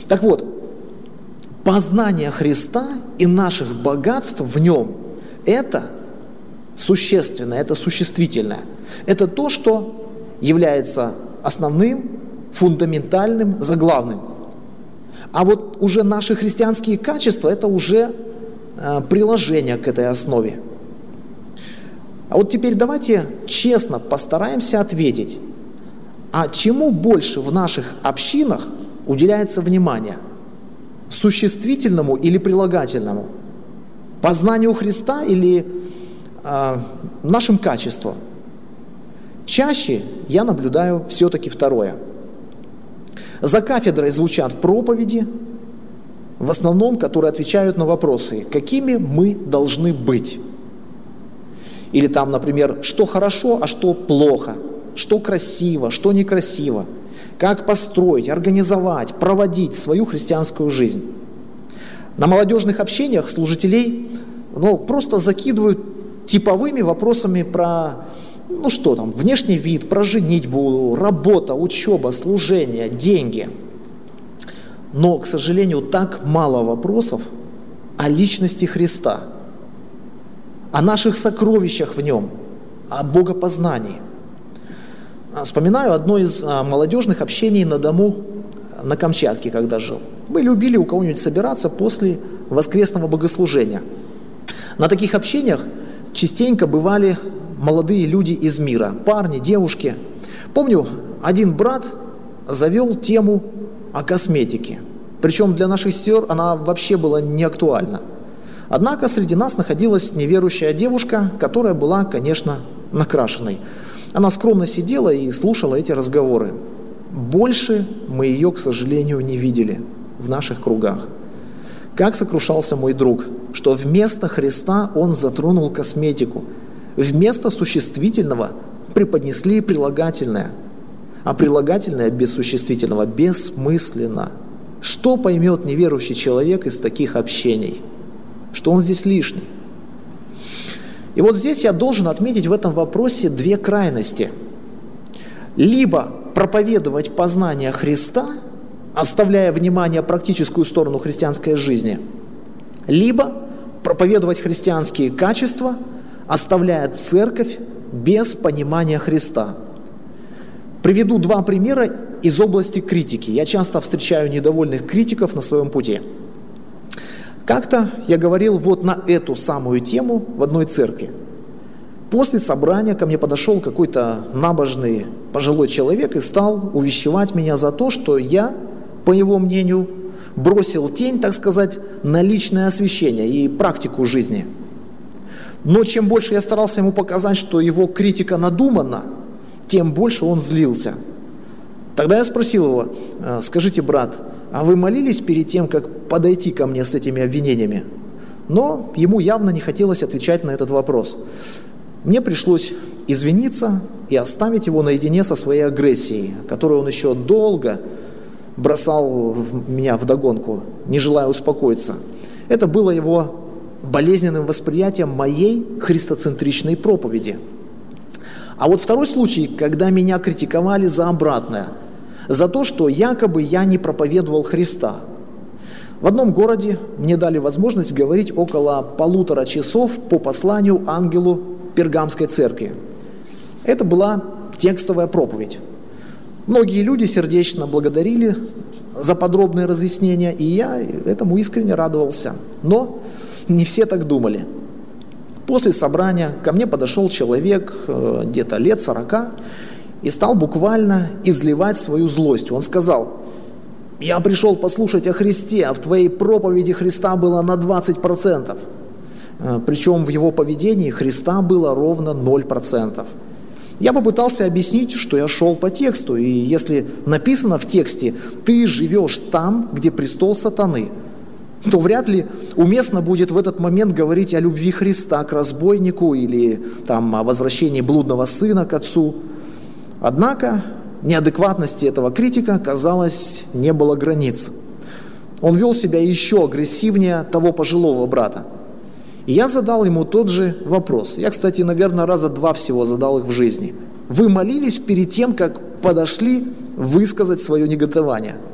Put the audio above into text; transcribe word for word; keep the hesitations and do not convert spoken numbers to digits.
Так вот, познание Христа и наших богатств в Нем – это существенное, это существительное. Это то, что является основным, фундаментальным, заглавным. А вот уже наши христианские качества – это уже э, приложение к этой основе. А вот теперь давайте честно постараемся ответить, а чему больше в наших общинах уделяется внимание? Существительному или прилагательному? Познанию Христа или э, нашим качествам? Чаще я наблюдаю все-таки второе. За кафедрой звучат проповеди, в основном, которые отвечают на вопросы, какими мы должны быть. Или там, например, что хорошо, а что плохо, что красиво, что некрасиво, как построить, организовать, проводить свою христианскую жизнь. На молодежных общениях служителей ну, просто закидывают типовыми вопросами про, ну что там, внешний вид, про женитьбу, работа, учеба, служение, деньги. Но, к сожалению, так мало вопросов о личности Христа, о наших сокровищах в Нем, о богопознании. Вспоминаю одно из молодежных общений на дому на Камчатке, когда жил. Мы любили у кого-нибудь собираться после воскресного богослужения. На таких общениях частенько бывали молодые люди из мира, парни, девушки. Помню, один брат завел тему о косметике. Причем для наших сестер она вообще была не актуальна. Однако среди нас находилась неверующая девушка, которая была, конечно, накрашенной. Она скромно сидела и слушала эти разговоры. Больше мы ее, к сожалению, не видели в наших кругах. Как сокрушался мой друг, что вместо Христа он затронул косметику. Вместо существительного преподнесли прилагательное. А прилагательное без существительного бессмысленно. Что поймет неверующий человек из таких общений? Что он здесь лишний? И вот здесь я должен отметить в этом вопросе две крайности. Либо проповедовать познание Христа, оставляя внимание практическую сторону христианской жизни, либо проповедовать христианские качества, оставляя церковь без понимания Христа. Приведу два примера из области критики. Я часто встречаю недовольных критиков на своем пути. Как-то я говорил вот на эту самую тему в одной церкви. После собрания ко мне подошел какой-то набожный пожилой человек и стал увещевать меня за то, что я, по его мнению, бросил тень, так сказать, на личное освящение и практику жизни. Но чем больше я старался ему показать, что его критика надумана, тем больше он злился. Тогда я спросил его: скажите, брат, а вы молились перед тем, как подойти ко мне с этими обвинениями? Но ему явно не хотелось отвечать на этот вопрос. Мне пришлось извиниться и оставить его наедине со своей агрессией, которую он еще долго бросал в меня вдогонку, не желая успокоиться. Это было его болезненным восприятием моей христоцентричной проповеди. А вот второй случай, когда меня критиковали за обратное, за то, что якобы я не проповедовал Христа. В одном городе мне дали возможность говорить около полутора часов по посланию ангелу Пергамской церкви. Это была текстовая проповедь. Многие люди сердечно благодарили за подробные разъяснения, и я этому искренне радовался. Но не все так думали. После собрания ко мне подошел человек где-то лет сорока и стал буквально изливать свою злость. Он сказал: «Я пришел послушать о Христе, а в твоей проповеди Христа было на двадцать процентов». Причем в его поведении Христа было ровно ноль процентов. Я попытался объяснить, что я шел по тексту, и если написано в тексте «ты живешь там, где престол сатаны», то вряд ли уместно будет в этот момент говорить о любви Христа к разбойнику или там, о возвращении блудного сына к отцу. Однако неадекватности этого критика, казалось, не было границ. Он вел себя еще агрессивнее того пожилого брата. И я задал ему тот же вопрос. Я, кстати, наверное, раза два всего задал их в жизни. Вы молились перед тем, как подошли высказать свое негодование?